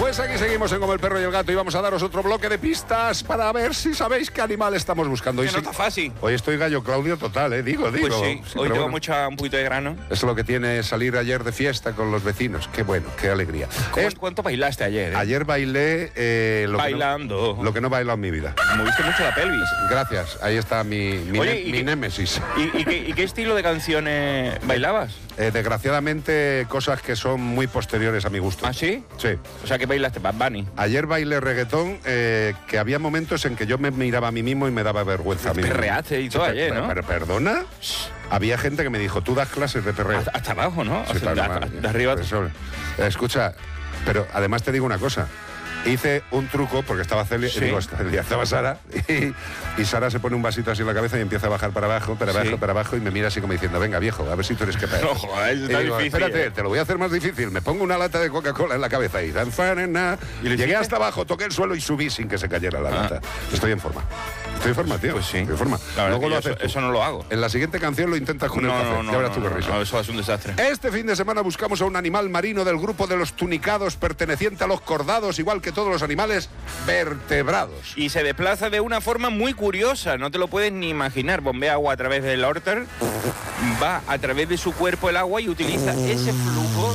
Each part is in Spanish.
Pues aquí seguimos en Como el Perro y el Gato y vamos a daros otro bloque de pistas para ver si sabéis qué animal estamos buscando. Que no está fácil. Hoy estoy gallo Claudio total, digo. Pues sí, hoy tengo bueno, un poquito de grano. Eso es lo que tiene salir ayer de fiesta con los vecinos. Qué bueno, qué alegría. ¿Cuánto bailaste ayer? Ayer bailé bailando. Lo que no he bailado en mi vida. Moviste mucho la pelvis. Gracias, ahí está mi némesis. ¿Y qué estilo de canciones bailabas? Desgraciadamente, cosas que son muy posteriores a mi gusto. ¿Ah, sí? Sí. O sea, que bailaste Bad Bunny. Ayer bailé reggaetón, que había momentos en que yo me miraba a mí mismo y me daba vergüenza a mí mismo. Perreaste y todo ayer, ¿no? Pero perdona, había gente que me dijo, tú das clases de perreo. Hasta abajo, ¿no? Sí, de arriba. Escucha, pero además te digo una cosa. Hice un truco porque estaba Celia, ¿Sí? digo, estaba Sara y Sara se pone un vasito así en la cabeza y empieza a bajar para abajo y me mira así como diciendo, venga viejo, a ver si tú eres capaz. No, joder, está digo, difícil. Espérate, te lo voy a hacer más difícil. Me pongo una lata de Coca-Cola en la cabeza y llegué hasta abajo, toqué el suelo y subí sin que se cayera la lata. Estoy en forma. Estoy en forma, tío. Pues sí. Estoy en forma. Luego lo haces eso no lo hago. En la siguiente canción lo intentas con el café. Ya verás tú qué risa. No, eso es un desastre. Este fin de semana buscamos a un animal marino del grupo de los tunicados perteneciente a los cordados, igual que todos los animales vertebrados. Y se desplaza de una forma muy curiosa, no te lo puedes ni imaginar. Bombea agua a través del órter, va a través de su cuerpo el agua y utiliza ese flujo,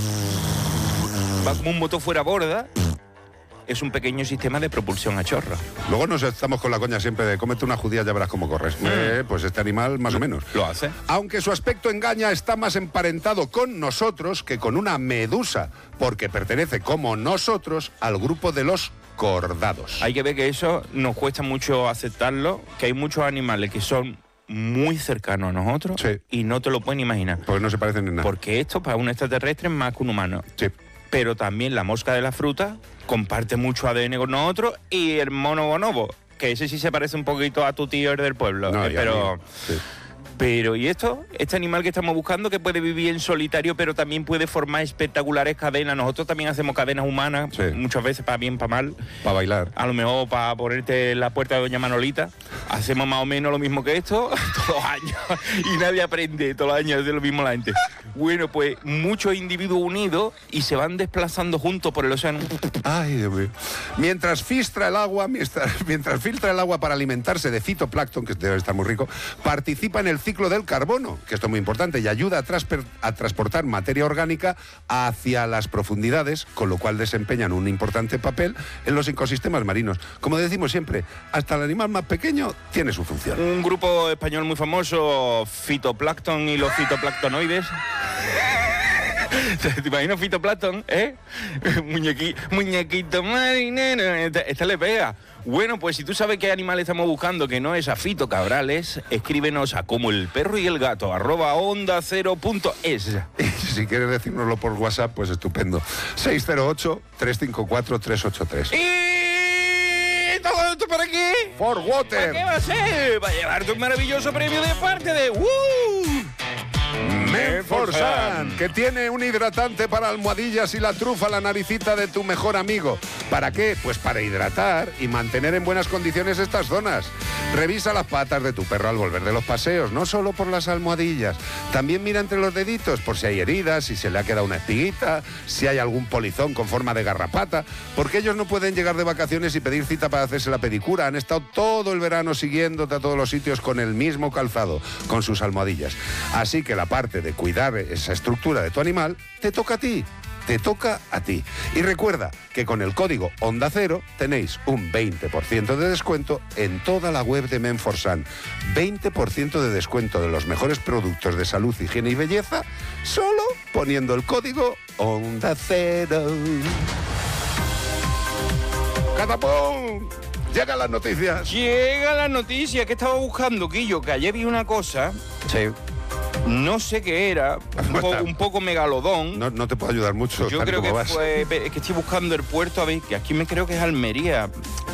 va como un motor fuera borda. Es un pequeño sistema de propulsión a chorro. Luego nos estamos con la coña siempre de cómete una judía, ya verás cómo corres. Pues este animal más o menos. Lo hace. Aunque su aspecto engaña, está más emparentado con nosotros que con una medusa, porque pertenece como nosotros al grupo de los cordados. Hay que ver que eso nos cuesta mucho aceptarlo, que hay muchos animales que son muy cercanos a nosotros, sí, y no te lo pueden imaginar. Pues no se parecen en nada. Porque esto para un extraterrestre es más que un humano. Sí. Pero también la mosca de la fruta comparte mucho ADN con nosotros, y el mono bonobo, que ese sí se parece un poquito a tu tío del pueblo. No, pero... Sí. Pero, ¿y esto? Este animal que estamos buscando, que puede vivir en solitario, pero también puede formar espectaculares cadenas. Nosotros también hacemos cadenas humanas, sí, muchas veces para bien, para mal. Para bailar. A lo mejor para ponerte en la puerta de Doña Manolita. Hacemos más o menos lo mismo que esto todos los años. Y nadie aprende, todos los años hace lo mismo la gente. Bueno, pues muchos individuos unidos y se van desplazando juntos por el océano. Ay, Dios mío. Mientras filtra el agua para alimentarse de fitoplancton, que debe estar muy rico, participa en el ciclo del carbono, que esto es muy importante, y ayuda a transportar materia orgánica hacia las profundidades, con lo cual desempeñan un importante papel en los ecosistemas marinos. Como decimos siempre, hasta el animal más pequeño tiene su función. Un grupo español muy famoso, Fitoplancton y los fitoplanctonoides. ¿Te imaginas fitoplancton, muñequito marinero? Esta le pega. Bueno, pues si tú sabes qué animal estamos buscando, que no es a Fito Cabrales, escríbenos a comoelperroyelgato@onda0.es. Si quieres decírnoslo por WhatsApp, pues estupendo. 608-354-383. ¿Y todo esto para qué? For Water. ¿Para qué va a ser? Va a llevarte un maravilloso premio de parte de Menforsan, que tiene un hidratante para almohadillas y la trufa, la naricita de tu mejor amigo. ¿Para qué? Pues para hidratar y mantener en buenas condiciones estas zonas. Revisa las patas de tu perro al volver de los paseos, no solo por las almohadillas. También mira entre los deditos por si hay heridas, si se le ha quedado una espiguita, si hay algún polizón con forma de garrapata, porque ellos no pueden llegar de vacaciones y pedir cita para hacerse la pedicura. Han estado todo el verano siguiéndote a todos los sitios con el mismo calzado, con sus almohadillas. Así que la parte de cuidar esa estructura de tu animal te toca a ti. Te toca a ti. Y recuerda que con el código Onda Cero tenéis un 20% de descuento en toda la web de Menforsan. 20% de descuento de los mejores productos de salud, higiene y belleza, solo poniendo el código Onda Cero. ¡Catapum! Llegan las noticias. Llega la noticia que estaba buscando, Quillo, que ayer vi una cosa. Sí. No sé qué era, un poco megalodón. No te puedo ayudar mucho. Yo creo que fue, es que estoy buscando el puerto, a ver, que aquí me creo que es Almería.